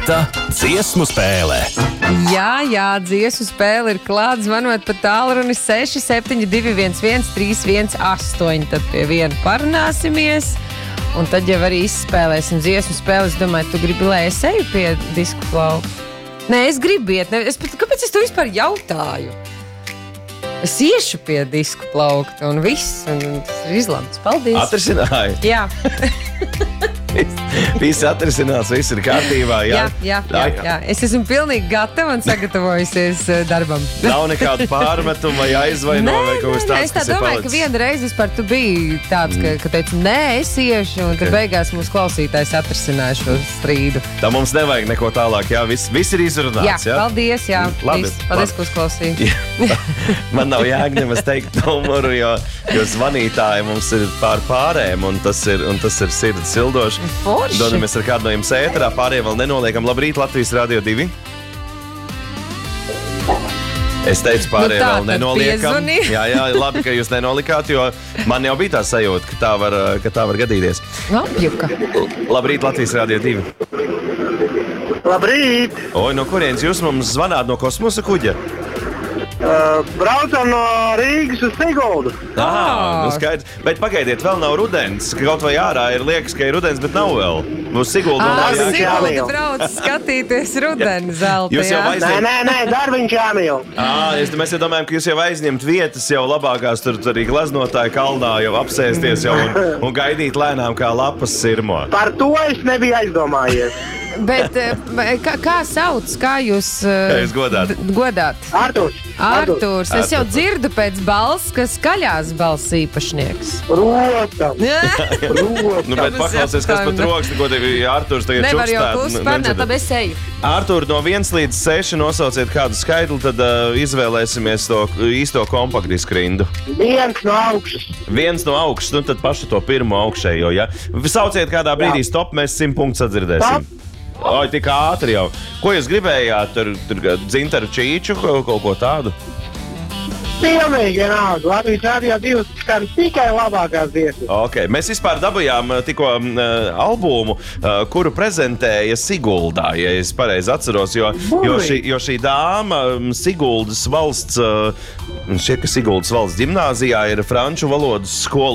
Rīta dziesmu spēle. Jā, dziesmu spēle ir klāta. Zvanot pa tālruni 6721 318. Tad pie viena parunāsimies. Un tad jau arī izspēlēsim dziesmu spēli. Es domāju, tu gribi, lai es eju pie disku plaukta? Nē, es gribu iet. Kāpēc es to vispār jautāju? Es iešu pie disku plaukta un viss. Un tas ir izlemts. Paldies. Atrisināji? Jā. Viss atrisināts, viss ir kārtībā. Jā. Es esmu pilnīgi gatava un sagatavojusies darbam. Nav nekādu pārmetumu vai aizvainojumu vai kaut kas tāds. Es tā domāju, ka vienreiz vispār tu biji tāds, ka teici, nē, es iešu, un tad beigās mūsu klausītājs atrisināja šo strīdu. Tā mums nevajag neko tālāk, jā, viss ir izrunāts, jā? Paldies, jā. Labi. Paldies, ka uzklausīji. Man nav jāgņemas teikt numuru, jo zvanītāji mums ir pārēm, un tas ir sirds sildoši. Forši. Dodamies ar kādu no jums ēterā, pārējiem vēl nenoliekam. Labrīt, Latvijas Radio 2. Es teicu, pārējiem vēl nenoliekam. Jā, labi, ka jūs nenolikāt, jo man jau bija tā sajūta, ka tā var gadīties. Apjuka. Labrīt, Latvijas Radio 2. Labrīt! Oi, no kurienes jūs mums zvanāt, no kosmosa kuģa? Braucam no Rīgas uz Siguldu. Nu skaidrs. Bet pagaidiet, vēl nav rudens. Kaut vai ārā ir liekas, ka ir rudens, bet nav vēl. Uz Siguldu Siguldu brauc skatīties rudeni zelta, jūs jau aizņemt... Nē, darbiņš jāmīl. Mēs jau domājam, ka jūs jau aizņemt vietas jau labākās, tur arī gleznotāju kalnā jau apsēsties jau un gaidīt lēnām kā lapas sirmo. Par to es nebiju aizdomājies. Bet kā sauc, kā jūs godāt? Artūrs. Es jau dzirdu pēc balss, ka skaļās balss īpašnieks. Protams. Nu, bet paklausies, kas pat rokas, ko tev Artūrs tagad čukstāt. Nevar jau klusi parunāt, tad es eju. Artūr, no 1 līdz 6 nosauciet kādu skaitli, tad izvēlēsimies to īsto kompaktdisku rindu. 1 no augšas. 1 no augšas, nu tad pašu to pirmo augšējo, ja? Sauciet kādā brīdī stop, mēs 100 punktus atdzirdēsim. Oi, tik ātri jau. Ko jūs gribējāt? Tur dzintaru čīču, kaut ko tādu? Pilnīgi vienalga. Latvijas Radio 2 skan tikai labākās dziesmas. Okay. Mēs vispār dabūjām tikko albumu, kuru prezentēja Siguldā, ja es pareizi atceros, jo šī dāma Siguldas valsts, šķiet, ka Siguldas valsts ģimnāzijā ir franču valodas skola.